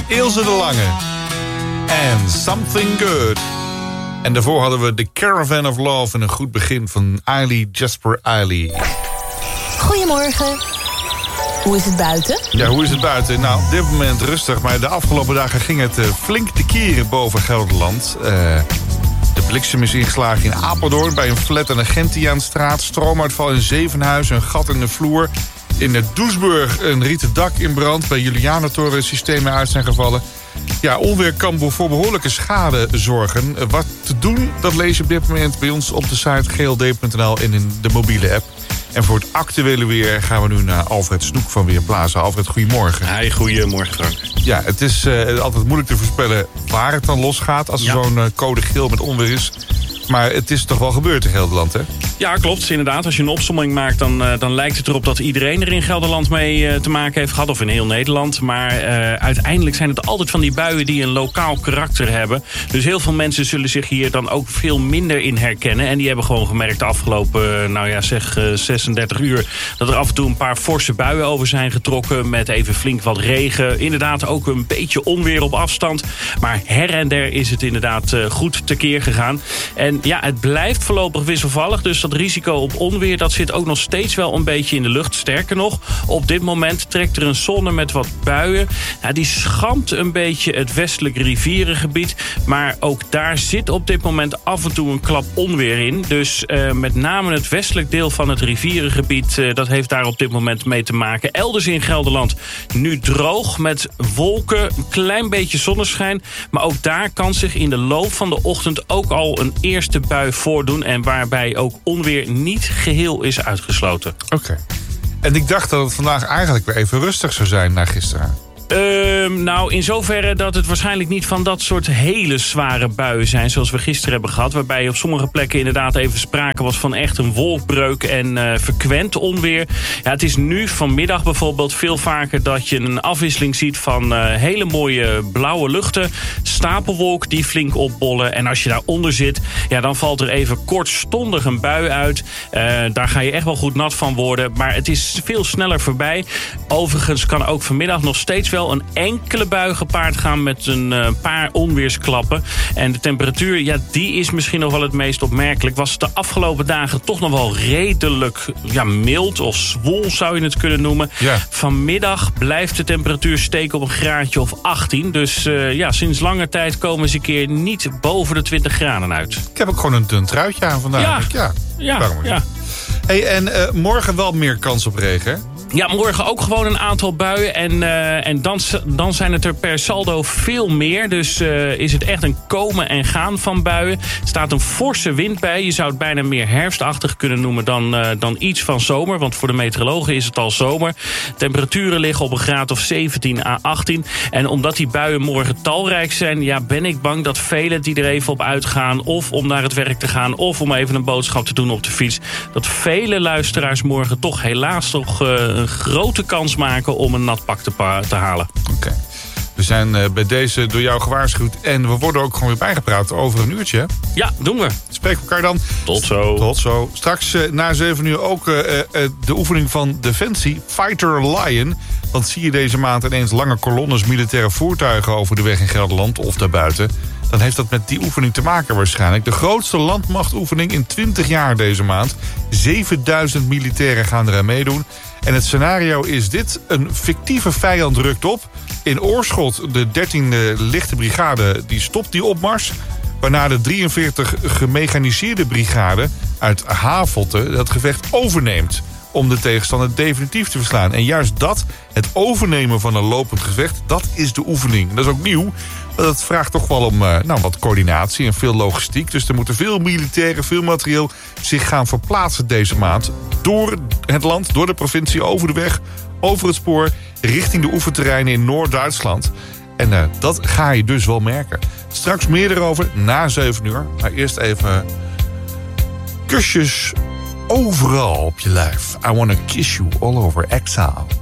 Ilse de Lange. And Something Good. En daarvoor hadden we The Caravan of Love en een goed begin van Jasper Eiley. Goedemorgen. Hoe is het buiten? Ja, hoe is het buiten? Nou, op dit moment rustig, maar de afgelopen dagen ging het flink te keren boven Gelderland. De bliksem is ingeslagen in Apeldoorn bij een flat aan de Gentiaanstraat. Stroomuitval in Zevenhuizen, een gat in de vloer. In het Doesburg een rieten dak in brand. Bij Julianatoren systemen uit zijn gevallen. Ja, onweer kan voor behoorlijke schade zorgen. Wat te doen, dat lees je op dit moment bij ons op de site gld.nl en in de mobiele app. En voor het actuele weer gaan we nu naar Alfred Snoek van Weerplaza. Alfred, goedemorgen. Hey, goedemorgen Frank. Ja, het is altijd moeilijk te voorspellen waar het dan losgaat als er zo'n code geel met onweer is. Maar het is toch wel gebeurd in Gelderland, hè? Ja, klopt. Inderdaad, als je een opsomming maakt, dan lijkt het erop dat iedereen er in Gelderland mee te maken heeft gehad. Of in heel Nederland. Maar uiteindelijk zijn het altijd van die buien die een lokaal karakter hebben. Dus heel veel mensen zullen zich hier dan ook veel minder in herkennen. En die hebben gewoon gemerkt de afgelopen, 36 uur... dat er af en toe een paar forse buien over zijn getrokken. Met even flink wat regen. Inderdaad ook een beetje onweer op afstand. Maar her en der is het inderdaad goed tekeer gegaan. En ja, het blijft voorlopig wisselvallig. Dus dat risico op onweer, dat zit ook nog steeds wel een beetje in de lucht. Sterker nog, op dit moment trekt er een zone met wat buien. Nou, die schampt een beetje het westelijk rivierengebied. Maar ook daar zit op dit moment af en toe een klap onweer in. Dus met name het westelijk deel van het rivierengebied... dat heeft daar op dit moment mee te maken. Elders in Gelderland nu droog met wolken, een klein beetje zonneschijn. Maar ook daar kan zich in de loop van de ochtend ook al een eerste bui voordoen. En waarbij ook onweer niet geheel is uitgesloten. Oké. En ik dacht dat het vandaag eigenlijk weer even rustig zou zijn na gisteren. Nou, in zoverre dat het waarschijnlijk niet van dat soort hele zware buien zijn... zoals we gisteren hebben gehad. Waarbij op sommige plekken inderdaad even sprake was van echt een wolkbreuk en frequent onweer. Ja, het is nu vanmiddag bijvoorbeeld veel vaker dat je een afwisseling ziet van hele mooie blauwe luchten. Stapelwolken die flink opbollen. En als je daaronder zit, ja, dan valt er even kortstondig een bui uit. Daar ga je echt wel goed nat van worden. Maar het is veel sneller voorbij. Overigens kan ook vanmiddag nog steeds wel een enkele bui gepaard gaan met een paar onweersklappen. En de temperatuur, ja, die is misschien nog wel het meest opmerkelijk. Was het de afgelopen dagen toch nog wel redelijk mild of zwoel zou je het kunnen noemen. Ja. Vanmiddag blijft de temperatuur steken op een graadje of 18. Dus sinds lange tijd komen ze een keer niet boven de 20 graden uit. Ik heb ook gewoon een dun truitje aan vandaag. Ja. Hey, en morgen wel meer kans op regen, hè? Ja, morgen ook gewoon een aantal buien. En dan zijn het er per saldo veel meer. Dus is het echt een komen en gaan van buien. Er staat een forse wind bij. Je zou het bijna meer herfstachtig kunnen noemen dan iets van zomer. Want voor de meteorologen is het al zomer. Temperaturen liggen op een graad of 17 à 18. En omdat die buien morgen talrijk zijn... ja, ben ik bang dat velen die er even op uitgaan... of om naar het werk te gaan... of om even een boodschap te doen op de fiets... dat vele luisteraars morgen toch helaas toch... een grote kans maken om een nat pak te halen. Oké. We zijn bij deze door jou gewaarschuwd. En we worden ook gewoon weer bijgepraat over een uurtje. Ja, doen we. Spreken elkaar dan. Tot zo. Tot zo. Straks na 7 uur ook de oefening van Defensie. Fighter Lion. Want zie je deze maand ineens lange kolonnes militaire voertuigen over de weg in Gelderland of daarbuiten... dan heeft dat met die oefening te maken waarschijnlijk. De grootste landmachtoefening in 20 jaar deze maand. 7000 militairen gaan eraan meedoen. En het scenario is dit. Een fictieve vijand rukt op. In Oorschot, de 13e lichte brigade, die stopt die opmars. Waarna de 43 gemechaniseerde brigade uit Havelte dat gevecht overneemt. Om de tegenstander definitief te verslaan. En juist dat, het overnemen van een lopend gevecht, dat is de oefening. Dat is ook nieuw. Maar dat vraagt toch wel om wat coördinatie en veel logistiek. Dus er moeten veel militairen, veel materieel zich gaan verplaatsen deze maand. Door het land, door de provincie, over de weg, over het spoor, richting de oefenterreinen in Noord-Duitsland. En dat ga je dus wel merken. Straks meer erover na 7 uur. Maar eerst even kusjes overal op je lijf. I wanna kiss you all over Exile.